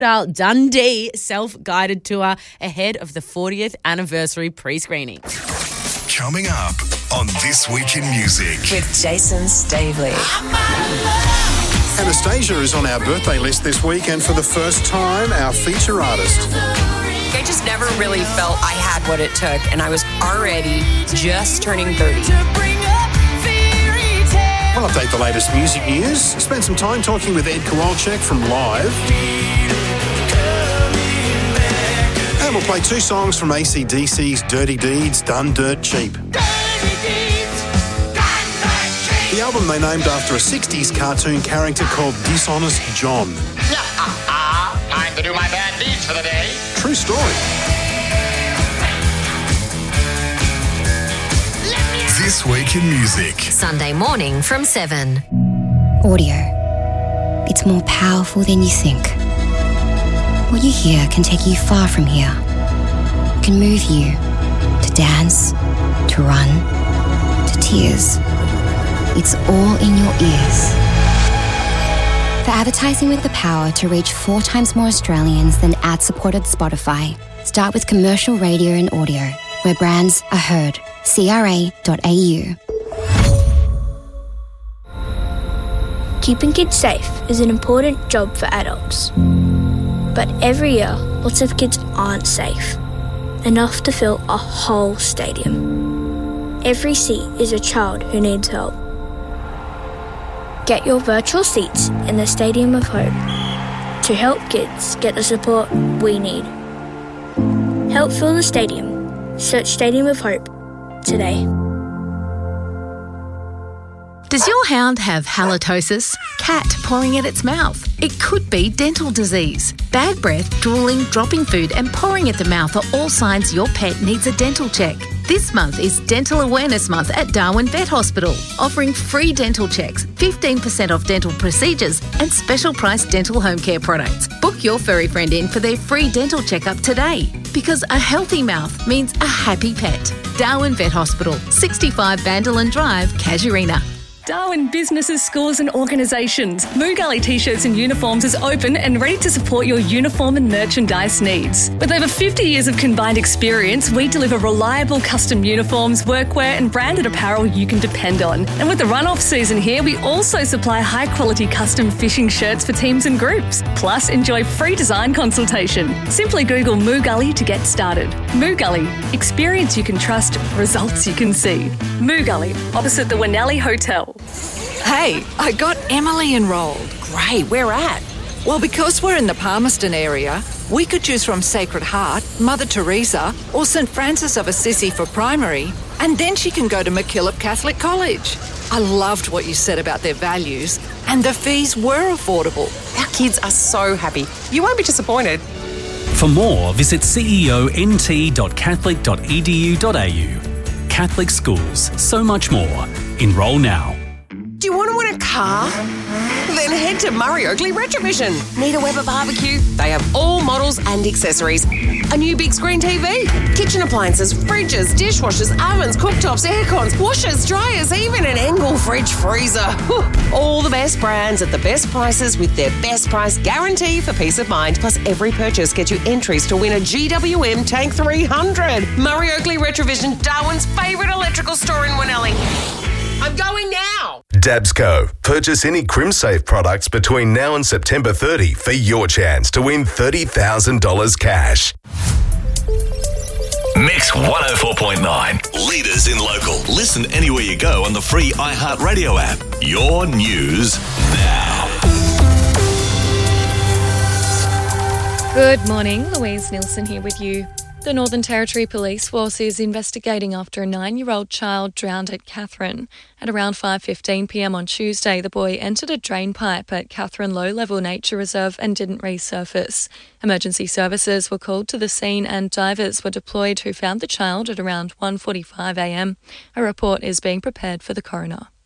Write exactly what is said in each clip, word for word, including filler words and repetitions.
Dundee self-guided tour ahead of the fortieth anniversary pre-screening. Coming up on This Week in Music with Jason Stavely. Anastasia is on our birthday list this week, and for the first time, our feature artist. I just never really felt I had what it took, and I was already just turning thirty. We'll update the latest music news. Spend some time talking with Ed Kowalczyk from Live. And we'll play two songs from A C D C's Dirty Deeds, Done Dirt Cheap. The album they named after a sixties cartoon character called Dishonest John. Time to do my bad deeds for the day. True story. This Week in Music. Sunday morning from seven. Audio. It's more powerful than you think. What you hear can take you far from here. It can move you to dance, to run, to tears. It's all in your ears. For advertising with the power to reach four times more Australians than ad-supported Spotify, start with commercial radio and audio, where brands are heard. C R A dot A U. Keeping kids safe is an important job for adults. But every year, lots of kids aren't safe. Enough to fill a whole stadium. Every seat is a child who needs help. Get your virtual seats in the Stadium of Hope to help kids get the support we need. Help fill the stadium. Search Stadium of Hope today. Does your hound have halitosis? Cat pouring at its mouth? It could be dental disease. Bad breath, drooling, dropping food and pouring at the mouth are all signs your pet needs a dental check. This month is Dental Awareness Month at Darwin Vet Hospital, offering free dental checks, fifteen percent off dental procedures and special price dental home care products. Book your furry friend in for their free dental checkup today, because a healthy mouth means a happy pet. Darwin Vet Hospital, sixty-five Vanderland Drive, Casuarina. Darwin Businesses, Schools and Organisations. Moo Gully T-shirts and uniforms is open and ready to support your uniform and merchandise needs. With over fifty years of combined experience, we deliver reliable custom uniforms, workwear and branded apparel you can depend on. And with the run-off season here, we also supply high-quality custom fishing shirts for teams and groups. Plus, enjoy free design consultation. Simply Google Moo Gully to get started. Moo Gully. Experience you can trust, results you can see. Moo Gully, opposite the Winnelli Hotel. Hey, I got Emily enrolled. Great, where at? Well, because we're in the Palmerston area, we could choose from Sacred Heart, Mother Teresa, or St Francis of Assisi for primary, and then she can go to MacKillop Catholic College. I loved what you said about their values, and the fees were affordable. Our kids are so happy. You won't be disappointed. For more, visit c e o n t dot catholic dot e d u dot a u. Catholic schools, so much more. Enrol now. Do you want to win a car? Then head to Murray Oakley Retrovision. Need a Weber barbecue? They have all models and accessories. A new big screen T V, kitchen appliances, fridges, dishwashers, ovens, cooktops, aircons, washers, dryers, even an Engel fridge freezer. Whew. All the best brands at the best prices with their best price guarantee for peace of mind. Plus, every purchase gets you entries to win a G W M Tank three hundred. Murray Oakley Retrovision, Darwin's favourite electrical store in Winnelly. I'm going now. Dabsco. Purchase any CrimSafe products between now and September thirtieth for your chance to win thirty thousand dollars cash. Mix one oh four point nine. Leaders in local. Listen anywhere you go on the free iHeartRadio app. Your news now. Good morning, Louise Nielsen here with you. The Northern Territory Police Force is investigating after a nine-year-old child drowned at Katherine. At around five fifteen p m on Tuesday, the boy entered a drain pipe at Katherine Low-Level Nature Reserve and didn't resurface. Emergency services were called to the scene and divers were deployed who found the child at around one forty-five a m. A report is being prepared for the coroner.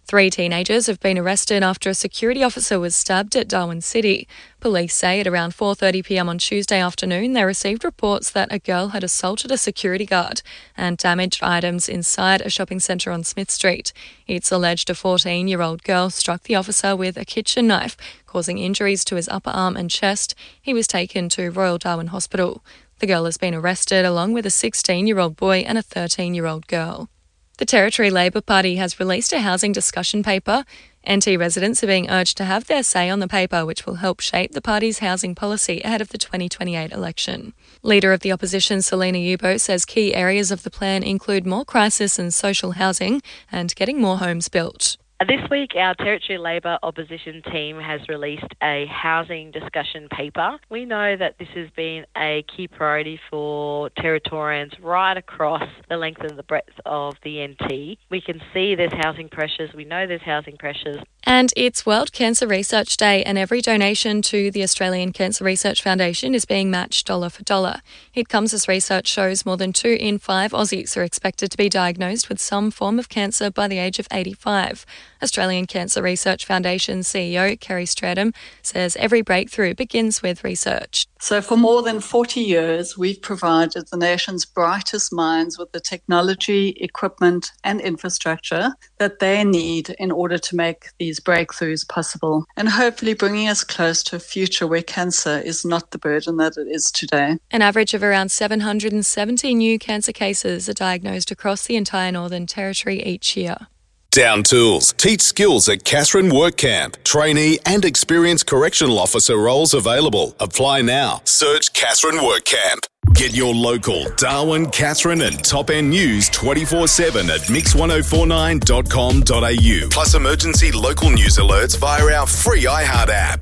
Three teenagers have been arrested after a security officer was stabbed at Darwin City. Police say at around four thirty p m on Tuesday afternoon they received reports that a girl had assaulted a security guard and damaged items inside a shopping centre on Smith Street. It's alleged a fourteen-year-old girl struck the officer with a kitchen knife, causing injuries to his upper arm and chest. He was taken to Royal Darwin Hospital. The girl has been arrested along with a sixteen-year-old boy and a thirteen-year-old girl. The Territory Labor Party has released a housing discussion paper. N T residents are being urged to have their say on the paper, which will help shape the party's housing policy ahead of the twenty twenty-eight election. Leader of the opposition, Selina Yubo, says key areas of the plan include more crisis and social housing and getting more homes built. This week, our Territory Labor opposition team has released a housing discussion paper. We know that this has been a key priority for Territorians right across the length and the breadth of the N T. We can see there's housing pressures. We know there's housing pressures. And it's World Cancer Research Day, and every donation to the Australian Cancer Research Foundation is being matched dollar for dollar. It comes as research shows more than two in five Aussies are expected to be diagnosed with some form of cancer by the age of eighty-five. Australian Cancer Research Foundation C E O Kerry Stradham says every breakthrough begins with research. So for more than forty years, we've provided the nation's brightest minds with the technology, equipment and infrastructure that they need in order to make these breakthroughs possible, and hopefully bringing us close to a future where cancer is not the burden that it is today. An average of around seven hundred seventy new cancer cases are diagnosed across the entire Northern Territory each year. Down Tools. Teach skills at Katherine Work Camp. Trainee and experienced correctional officer roles available. Apply now. Search Katherine Work Camp. Get your local Darwin, Katherine and Top End news twenty-four seven at mix ten forty-nine dot com dot a u. Plus emergency local news alerts via our free iHeart app.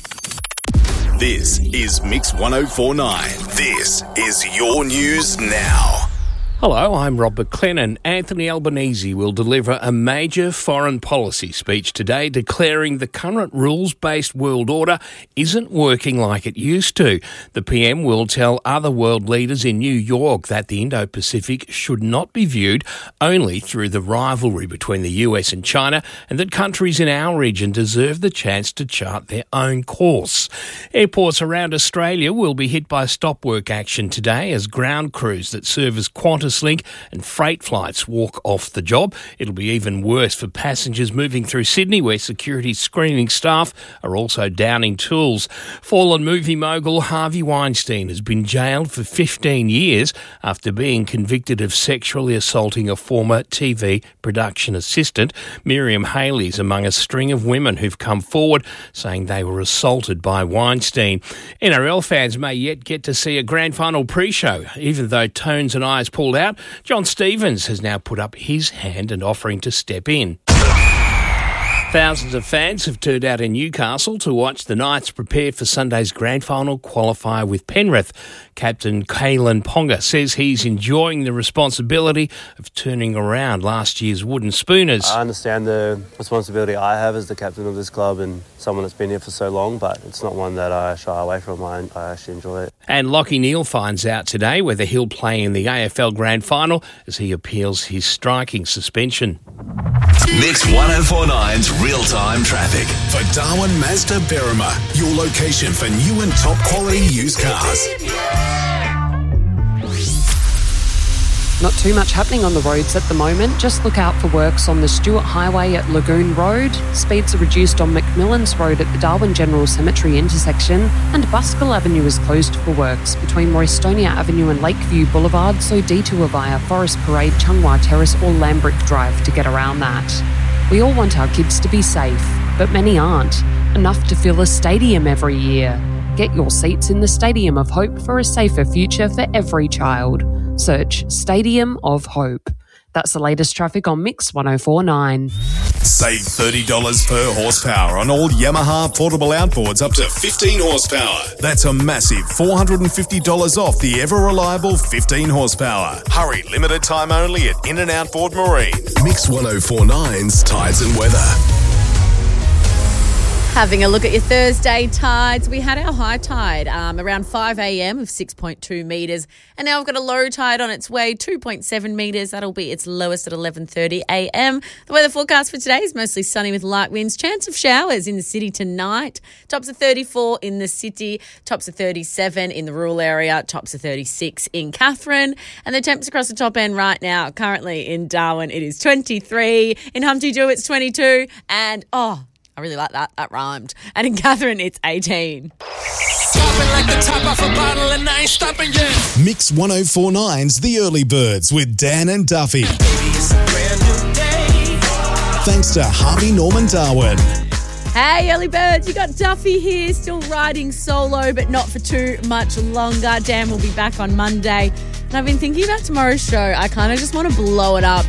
This is Mix ten forty-nine. This is your news now. Hello, I'm Rob McLennan. Anthony Albanese will deliver a major foreign policy speech today declaring the current rules-based world order isn't working like it used to. The P M will tell other world leaders in New York that the Indo-Pacific should not be viewed only through the rivalry between the U S and China, and that countries in our region deserve the chance to chart their own course. Airports around Australia will be hit by stop work action today as ground crews that serve as Qantas Link and freight flights walk off the job. It'll be even worse for passengers moving through Sydney, where security screening staff are also downing tools. Fallen movie mogul Harvey Weinstein has been jailed for fifteen years after being convicted of sexually assaulting a former T V production assistant. Miriam Haley is among a string of women who've come forward saying they were assaulted by Weinstein. N R L fans may yet get to see a grand final pre-show, even though Tones and Eyes pulled out. John Stevens has now put up his hand and offering to step in. Thousands of fans have turned out in Newcastle to watch the Knights prepare for Sunday's grand final qualifier with Penrith. Captain Kalen Ponga says he's enjoying the responsibility of turning around last year's wooden spooners. I understand the responsibility I have as the captain of this club and someone that's been here for so long, but it's not one that I shy away from. I, I actually enjoy it. And Lachie Neale finds out today whether he'll play in the A F L Grand Final as he appeals his striking suspension. Mix ten forty-nine's real-time traffic. For Darwin Mazda Berrima, your location for new and top quality used cars. Not too much happening on the roads at the moment. Just look out for works on the Stewart Highway at Lagoon Road. Speeds are reduced on McMillan's Road at the Darwin General Cemetery intersection. And Buskill Avenue is closed for works between Roystonia Avenue and Lakeview Boulevard, so detour via Forest Parade, Chunghwa Terrace or Lambrick Drive to get around that. We all want our kids to be safe, but many aren't. Enough to fill a stadium every year. Get your seats in the Stadium of Hope for a safer future for every child. Search Stadium of Hope. That's the latest traffic on Mix ten forty-nine. Save thirty dollars per horsepower on all Yamaha portable outboards up to fifteen horsepower. That's a massive four hundred fifty dollars off the ever-reliable fifteen horsepower. Hurry, limited time only at In and Outboard Marine. Mix ten forty-nine's Tides and Weather. Having a look at your Thursday tides. We had our high tide um, around five a.m. of six point two metres, and now we've got a low tide on its way, two point seven metres. That'll be its lowest at eleven thirty a.m. The weather forecast for today is mostly sunny with light winds. Chance of showers in the city tonight. Tops of thirty-four in the city, tops of thirty-seven in the rural area, tops of thirty-six in Katherine. And the temps across the top end right now, currently in Darwin, it is twenty-three. In Humpty Doo, it's twenty-two. And, oh, I really like that. That rhymed. And in Katherine, it's eighteen. Like the top off a bottle and I ain't stopping yet. Mix one oh four point nine's The Early Birds with Dan and Duffy. Baby, it's a brand new day. Thanks to Harvey Norman Darwin. Hey, early birds, you got Duffy here, still riding solo, but not for too much longer. Dan will be back on Monday. And I've been thinking about tomorrow's show. I kind of just want to blow it up